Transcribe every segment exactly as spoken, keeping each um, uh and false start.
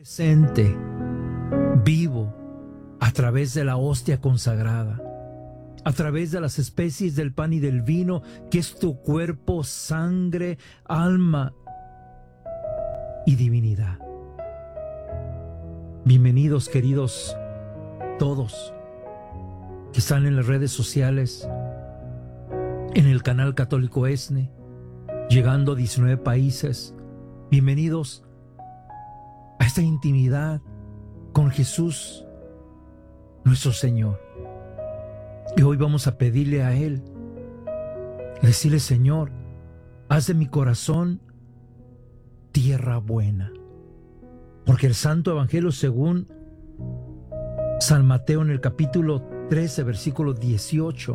presente, vivo, a través de la hostia consagrada, a través de las especies del pan y del vino, que es tu cuerpo, sangre, alma y divinidad. Bienvenidos, queridos, todos que están en las redes sociales, en el canal Católico ESNE, llegando a diecinueve países. Bienvenidos a esta intimidad con Jesús, nuestro Señor. Y hoy vamos a pedirle a Él, decirle: Señor, haz de mi corazón tierra buena. Porque el Santo Evangelio según San Mateo, en el capítulo trece, versículo dieciocho,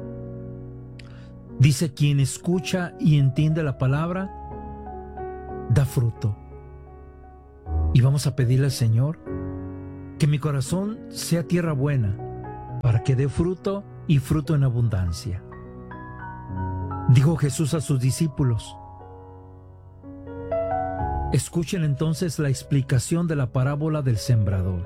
dice: quien escucha y entiende la palabra, da fruto. Y vamos a pedirle al Señor que mi corazón sea tierra buena, para que dé fruto y fruto en abundancia. Dijo Jesús a sus discípulos: escuchen entonces la explicación de la parábola del sembrador.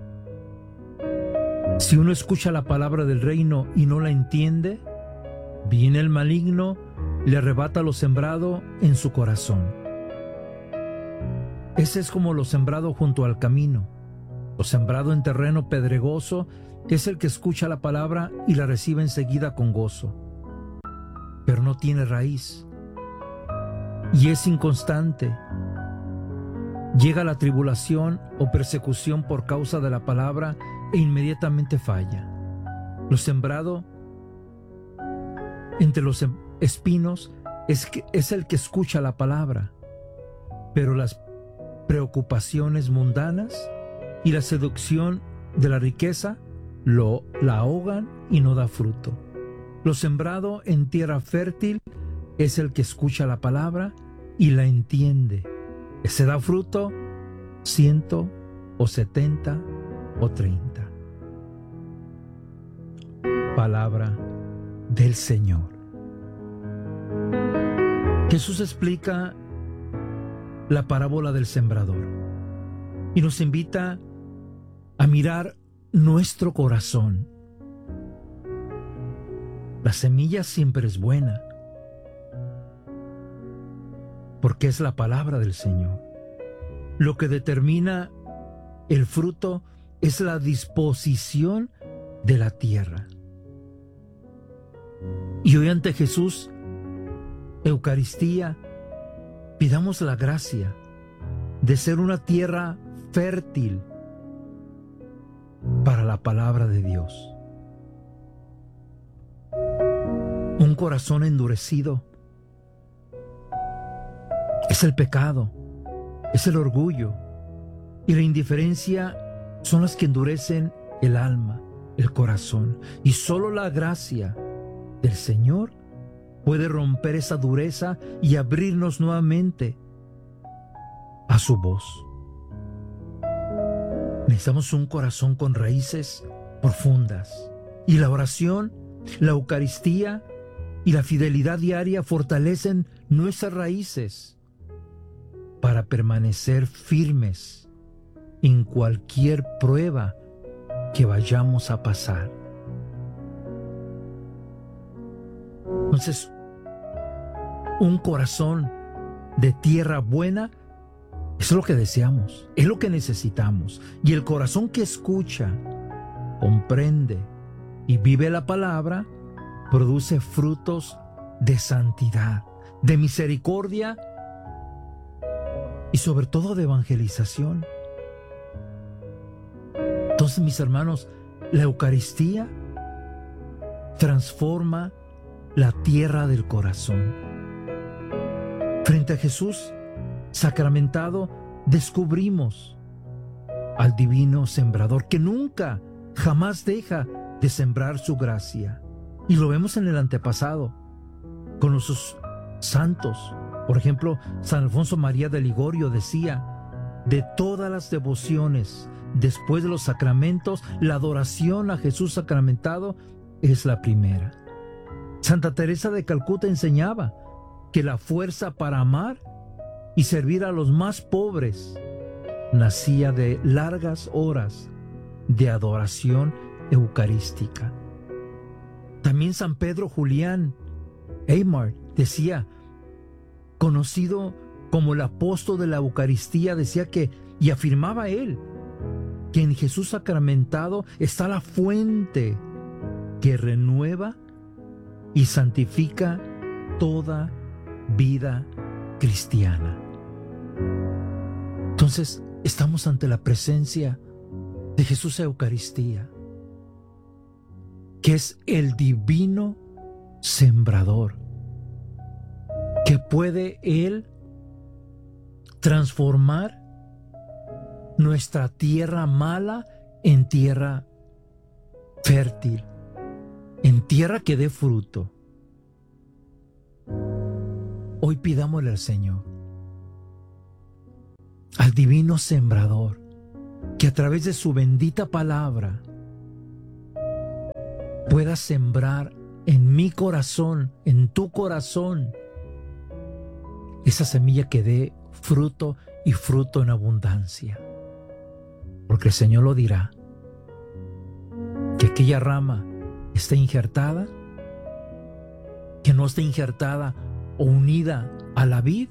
Si uno escucha la palabra del reino y no la entiende, viene el maligno, le arrebata lo sembrado en su corazón. Ese es como lo sembrado junto al camino. Lo sembrado en terreno pedregoso es el que escucha la palabra y la recibe enseguida con gozo, pero no tiene raíz y es inconstante. Llega la tribulación o persecución por causa de la palabra e inmediatamente falla. Lo sembrado entre los espinos es, que, es el que escucha la palabra, pero las preocupaciones mundanas y la seducción de la riqueza lo, la ahogan y no da fruto. Lo sembrado en tierra fértil es el que escucha la palabra y la entiende. Ese da fruto ciento o setenta o treinta. Palabra del Señor. Jesús explica la parábola del sembrador y nos invita a mirar nuestro corazón. La semilla siempre es buena, porque es la palabra del Señor. Lo que determina el fruto es la disposición de la tierra. Y hoy ante Jesús, Eucaristía, pidamos la gracia de ser una tierra fértil para la palabra de Dios. Un corazón endurecido es el pecado, es el orgullo y la indiferencia son las que endurecen el alma, el corazón. Y solo la gracia del Señor puede romper esa dureza y abrirnos nuevamente a su voz. Necesitamos un corazón con raíces profundas. Y la oración, la Eucaristía y la fidelidad diaria fortalecen nuestras raíces para permanecer firmes en cualquier prueba que vayamos a pasar. Entonces, un corazón de tierra buena es lo que deseamos, es lo que necesitamos. Y el corazón que escucha, comprende y vive la palabra, produce frutos de santidad, de misericordia y sobre todo de evangelización. Entonces, mis hermanos, la Eucaristía transforma la tierra del corazón. Frente a Jesús sacramentado, descubrimos al divino sembrador que nunca, jamás deja de sembrar su gracia. Y lo vemos en el antepasado, con nuestros santos. Por ejemplo, San Alfonso María de Ligorio decía: de todas las devociones, después de los sacramentos, la adoración a Jesús sacramentado es la primera. Santa Teresa de Calcuta enseñaba que la fuerza para amar y servir a los más pobres nacía de largas horas de adoración eucarística. También San Pedro Julián Aymar decía, conocido como el apóstol de la Eucaristía, decía que, y afirmaba él, que en Jesús sacramentado está la fuente que renueva y santifica toda vida cristiana. Entonces, estamos ante la presencia de Jesús Eucaristía, que es el divino sembrador, que puede Él transformar nuestra tierra mala en tierra fértil, en tierra que dé fruto. Hoy pidámosle al Señor, al divino sembrador, que a través de su bendita palabra pueda sembrar en mi corazón, en tu corazón, esa semilla que dé fruto y fruto en abundancia. Porque el Señor lo dirá, que aquella rama esté injertada, que no esté injertada o unida a la vid,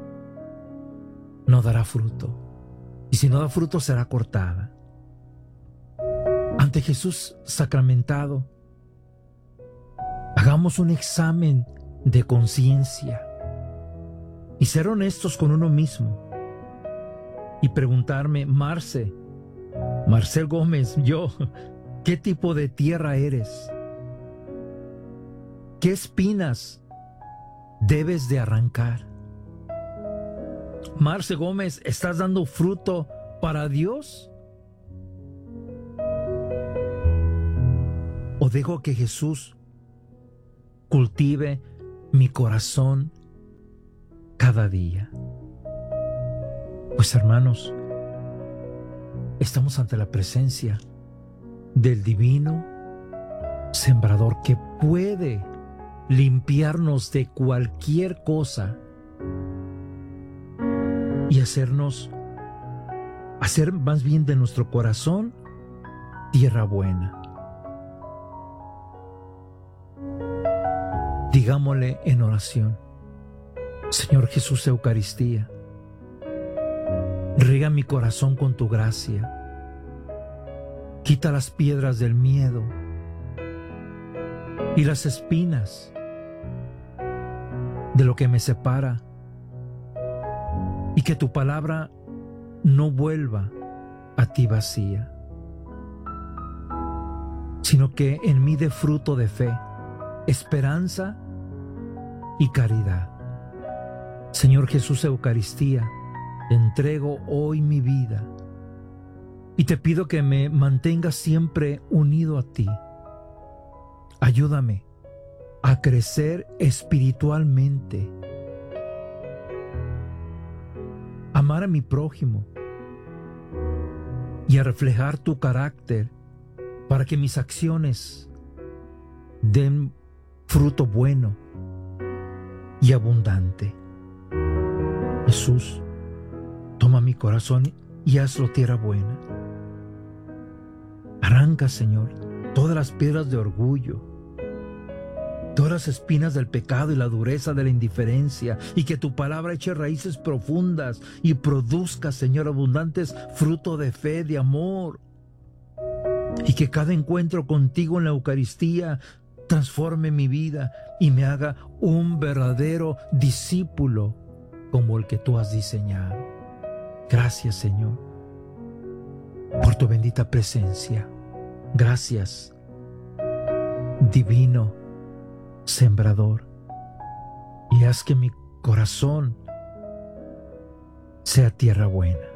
no dará fruto. Y si no da fruto, será cortada. Ante Jesús sacramentado, hagamos un examen de conciencia y ser honestos con uno mismo y preguntarme, Marce, Marcel Gómez, yo, ¿qué tipo de tierra eres? ¿Qué espinas debes de arrancar? Marce Gómez, ¿estás dando fruto para Dios? ¿O dejo que Jesús cultive mi corazón cada día? Pues hermanos, estamos ante la presencia del divino sembrador que puede limpiarnos de cualquier cosa y hacernos, hacer más bien de nuestro corazón tierra buena. Digámosle en oración, Señor Jesús Eucaristía, riega mi corazón con tu gracia, quita las piedras del miedo y las espinas de lo que me separa, y que tu palabra no vuelva a ti vacía, sino que en mí dé fruto de fe, esperanza y caridad. Señor Jesús Eucaristía, te entrego hoy mi vida y te pido que me mantengas siempre unido a ti. Ayúdame a crecer espiritualmente, amar a mi prójimo y a reflejar tu carácter para que mis acciones den fruto bueno y abundante. Jesús, toma mi corazón y hazlo tierra buena. Arranca, Señor, todas las piedras de orgullo, todas las espinas del pecado y la dureza de la indiferencia, y que tu palabra eche raíces profundas y produzca, Señor, abundantes fruto de fe, de amor, y que cada encuentro contigo en la Eucaristía transforme mi vida y me haga un verdadero discípulo como el que tú has diseñado. Gracias, Señor, por tu bendita presencia. Gracias, divino sembrador, y haz que mi corazón sea tierra buena.